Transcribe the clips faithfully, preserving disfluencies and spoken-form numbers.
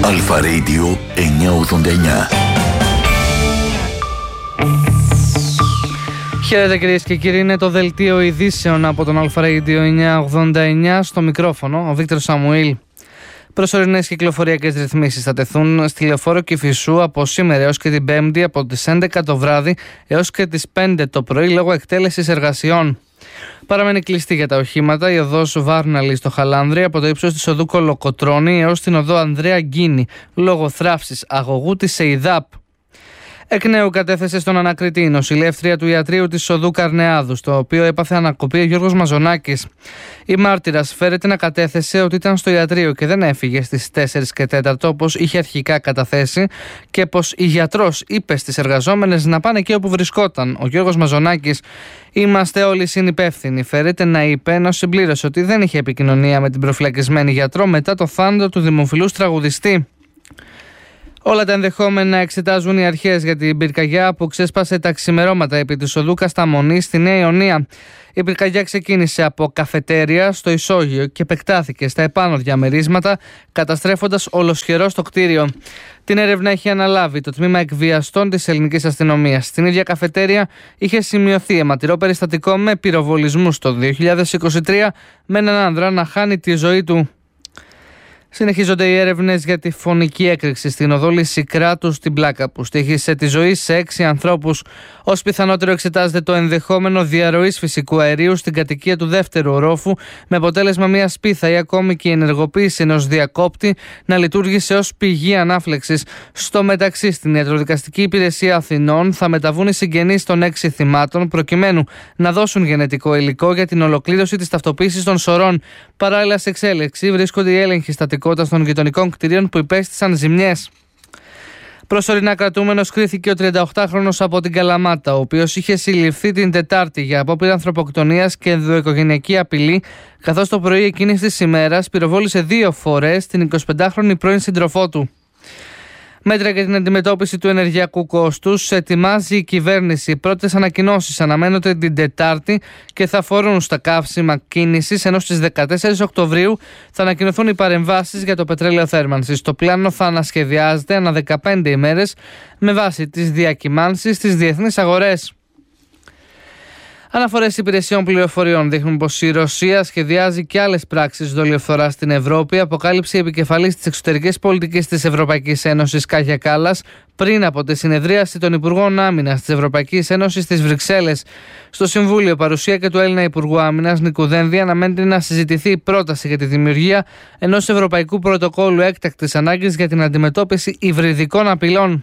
Αλφα Radio εννιακόσια ογδόντα εννιά. Χαίρετε κυρίες και κύριοι, είναι το δελτίο ειδήσεων από τον Αλφα Radio εννιακόσια ογδόντα εννιά. Στο μικρόφωνο ο Βίκτορ Σαμουήλ. Προσωρινές κυκλοφοριακές ρυθμίσεις θα τεθούν στη Λεωφόρο Κηφισού από σήμερα έως και την Πέμπτη από τις έντεκα το βράδυ έως και τις πέντε το πρωί λόγω εκτέλεσης εργασιών. Παραμένει κλειστή για τα οχήματα η οδός Βάρναλη στο Χαλάνδρη από το ύψος της οδού Κολοκοτρώνη έως την οδό Ανδρέα Γκίνη λόγω θράψης αγωγού της ΕΙΔΑΠ. Εκ νέου κατέθεσε στον ανακριτή η νοσηλεύτρια του ιατρείου της οδού Καρνεάδου, στο οποίο έπαθε ανακοπή ο Γιώργος Μαζονάκης. Η μάρτυρας φέρεται να κατέθεσε ότι ήταν στο ιατρείο και δεν έφυγε στις τέσσερις και τέσσερα όπως είχε αρχικά καταθέσει και πως η γιατρός είπε στις εργαζόμενες να πάνε εκεί όπου βρισκόταν. Ο Γιώργος Μαζονάκης, είμαστε όλοι συνυπεύθυνοι, φέρεται να είπε, ενώ συμπλήρωσε ότι δεν είχε επικοινωνία με την προφυλακισμένη γιατρό μετά το θάνατο του δημοφιλούς τραγουδιστή. Όλα τα ενδεχόμενα εξετάζουν οι αρχές για την πυρκαγιά που ξέσπασε τα ξημερώματα επί της οδού Κασταμονής στη Νέα Ιωνία. Η πυρκαγιά ξεκίνησε από καφετέρια στο ισόγειο και επεκτάθηκε στα επάνω διαμερίσματα, καταστρέφοντας ολοσχερός το κτίριο. Την έρευνα έχει αναλάβει το τμήμα εκβιαστών της ελληνικής αστυνομίας. Στην ίδια καφετέρια είχε σημειωθεί αιματηρό περιστατικό με πυροβολισμούς το δύο χιλιάδες είκοσι τρία, με έναν άνδρα να χάνει τη ζωή του. Συνεχίζονται οι έρευνες για τη φωνική έκρηξη στην οδό Λυσικράτου στην Πλάκα που στοίχησε τη ζωή σε έξι ανθρώπους. Ως πιθανότερο εξετάζεται το ενδεχόμενο διαρροής φυσικού αερίου στην κατοικία του δεύτερου ορόφου, με αποτέλεσμα μια σπίθα ή ακόμη και η ενεργοποίηση ενός διακόπτη να λειτουργήσε ως πηγή ανάφλεξης. Στο μεταξύ, στην Ιατροδικαστική Υπηρεσία Αθηνών θα μεταβούν οι συγγενείς των έξι θυμάτων προκειμένου να δώσουν γενετικό υλικό για την ολοκλήρωση της ταυτοποίησης των σωρών. Παράλληλα, σε εξέλιξη βρίσκονται οι έλεγχοι στατικότητας των γειτονικών κτηρίων που υπέστησαν ζημιές. Προσωρινά κρατούμενος κρίθηκε ο τριανταοκτάχρονος από την Καλαμάτα, ο οποίος είχε συλληφθεί την Τετάρτη για απόπειρα ανθρωποκτονίας και ενδοοικογενειακή απειλή, καθώς το πρωί εκείνης της ημέρας πυροβόλησε δύο φορές την εικοσιπεντάχρονη πρώην σύντροφό του. Μέτρα για την αντιμετώπιση του ενεργειακού κόστους ετοιμάζει η κυβέρνηση. Οι πρώτες ανακοινώσεις αναμένονται την Τετάρτη και θα αφορούν στα καύσιμα κίνησης, ενώ στις δεκατέσσερις Οκτωβρίου θα ανακοινωθούν οι παρεμβάσεις για το πετρέλαιο θέρμανσης. Το πλάνο θα ανασχεδιάζεται ανά δεκαπέντε ημέρες με βάση τις διακυμάνσεις στις διεθνείς αγορές. Αναφορές υπηρεσιών πληροφοριών δείχνουν πως η Ρωσία σχεδιάζει και άλλες πράξεις δολιοφθοράς στην Ευρώπη, αποκάλυψε η επικεφαλής της εξωτερικής πολιτικής της Ευρωπαϊκής Ένωσης Κάγια Κάλλας πριν από τη συνεδρίαση των Υπουργών Άμυνας της Ευρωπαϊκής Ένωσης στις Βρυξέλλες. Στο Συμβούλιο, παρουσία και του Έλληνα Υπουργού Άμυνας Νίκου Δένδια αναμένεται να συζητηθεί η πρόταση για τη δημιουργία ενός Ευρωπαϊκού Πρωτοκόλλου έκτακτης ανάγκης για την αντιμετώπιση υβριδικών απειλών.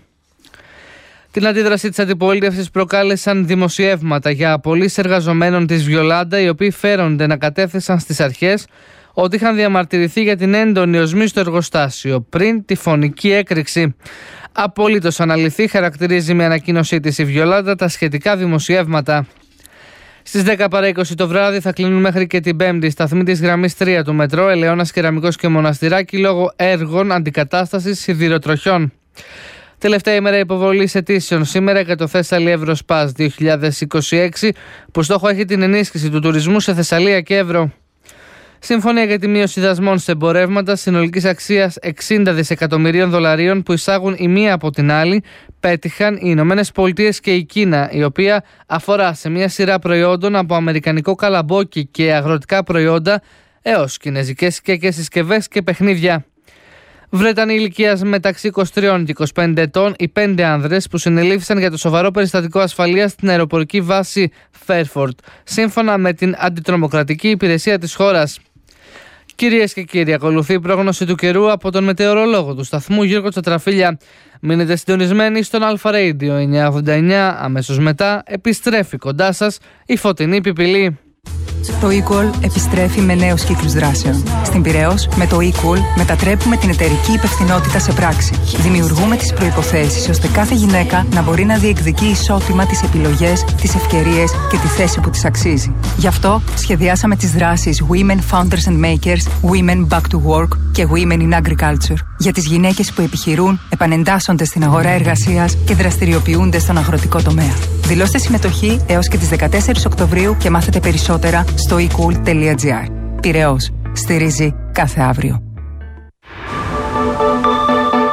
Την αντίδραση της αντιπολίτευσης προκάλεσαν δημοσιεύματα για απολύσεις εργαζομένων της Βιολάντα, οι οποίοι φέρονται να κατέθεσαν στις αρχές ότι είχαν διαμαρτυρηθεί για την έντονη οσμή στο εργοστάσιο πριν τη φωνική έκρηξη. Απολύτως αναλυθή, χαρακτηρίζει με ανακοίνωσή της η Βιολάντα τα σχετικά δημοσιεύματα. Στις δέκα παρά είκοσι το βράδυ θα κλείνουν μέχρι και την Πέμπτη σταθμοί της γραμμής τρία του μετρό Ελαιώνας, Κεραμικός και Μοναστηράκι λόγω έργων αντικατάστασης σιδηροτροχιών. Τελευταία ημέρα υποβολής αιτήσεων σήμερα για το Θέσσαλι Εύρος-Πας δύο χιλιάδες είκοσι έξι, που στόχο έχει την ενίσχυση του τουρισμού σε Θεσσαλία και Εύρο. Συμφωνία για τη μείωση δασμών σε εμπορεύματα συνολικής αξίας εξήντα δισεκατομμυρίων δολαρίων που εισάγουν η μία από την άλλη πέτυχαν οι Ηνωμένες Πολιτείες και η Κίνα, η οποία αφορά σε μια σειρά προϊόντων από αμερικανικό καλαμπόκι και αγροτικά προϊόντα έως κινεζικές και συσκευές και παιχνίδια. Βρετανοί ηλικίας μεταξύ είκοσι τρία και είκοσι πέντε ετών, οι πέντε άνδρες που συνελήφθησαν για το σοβαρό περιστατικό ασφαλείας στην αεροπορική βάση Φέρφορντ, σύμφωνα με την αντιτρομοκρατική υπηρεσία της χώρας. Κυρίες και κύριοι, ακολουθεί η πρόγνωση του καιρού από τον μετεωρολόγο του σταθμού Γιώργο Τσατραφίλια. Μείνετε συντονισμένοι στον Αλφα Radio εννιακόσια ογδόντα εννιά. Αμέσως μετά επιστρέφει κοντά σας η Φωτεινή Πιπηλή. Το eCall επιστρέφει με νέους κύκλους δράσεων. Στην Πειραιώς, με το eCall μετατρέπουμε την εταιρική υπευθυνότητα σε πράξη. Δημιουργούμε τις προϋποθέσεις ώστε κάθε γυναίκα να μπορεί να διεκδικεί ισότιμα τις επιλογές, τις ευκαιρίες και τη θέση που της αξίζει. Γι' αυτό σχεδιάσαμε τις δράσεις Women Founders and Makers, Women Back to Work και Women in Agriculture. Για τις γυναίκες που επιχειρούν, επανεντάσσονται στην αγορά εργασίας και δραστηριοποιούνται στον αγροτικό τομέα. Δηλώστε συμμετοχή έως και τις δεκατέσσερις Οκτωβρίου και μάθετε περισσότερα στο ecool τελεία gr. Πειραιώς. Στηρίζει κάθε αύριο.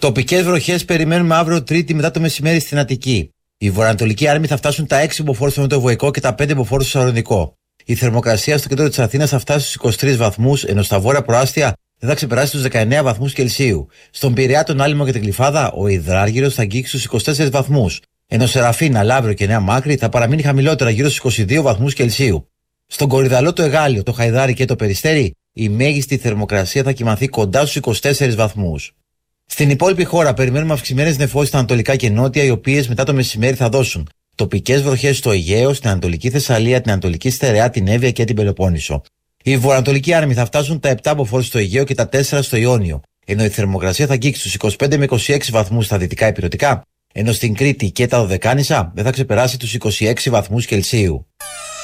Τοπικές βροχές περιμένουμε αύριο Τρίτη μετά το μεσημέρι στην Αττική. Οι βορειοανατολικοί άρμοι θα φτάσουν τα έξι μποφόρ στο Νοτιοβοϊκό και τα πέντε μποφόρ στο Σαλονικό. Η θερμοκρασία στο κέντρο της Αθήνας θα φτάσει στους είκοσι τρεις βαθμούς, ενώ στα βόρεια προάστια δεν θα ξεπεράσει τους δεκαεννέα βαθμούς Κελσίου. Στον Πειραιά, τον Άλυμο και την Γλυφάδα, ο υδράργυρος θα αγγίξει στους είκοσι τέσσερις βαθμούς, ενώ Σεραφίνα, Λαύριο και Νέα Μάκρη θα παραμείνει χαμηλότερα γύρω στους είκοσι δύο βαθμούς Κελσίου. Στον Κορυδαλό, το Εγάλιο, το Χαϊδάρι και το Περιστέρι, η μέγιστη θερμοκρασία θα κυμανθεί κοντά στους είκοσι τέσσερις βαθμούς. Στην υπόλοιπη χώρα περιμένουμε αυξημένες νεφώσεις στα ανατολικά και νότια, οι οποίες μετά το μεσημέρι θα δώσουν τοπικές βροχές στο Αιγαίο, στην Ανατολική Θεσσαλία, την Ανατολική Στερεά, την Εύβοια και την Πελοπόννησο. Οι βορειοανατολικοί άρμοι θα φτάσουν τα επτά μποφόρ στο Αιγαίο και τα τέσσερα στο Ιόνιο, ενώ η θερμοκρασία θα αγγίξει στους είκοσι πέντε με είκοσι έξι βαθμούς στα δυτικά ηπειρωτικά, ενώ στην Κρήτη και τα Δωδεκάνησα δεν θα ξεπεράσει τους είκοσι έξι βαθμούς Κελσίου.